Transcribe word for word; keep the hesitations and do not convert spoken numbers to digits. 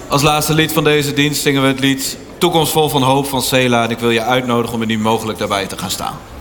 Als laatste lied van deze dienst zingen we het lied Toekomst vol van hoop van Sela. En ik wil je uitnodigen om indien mogelijk daarbij te gaan staan.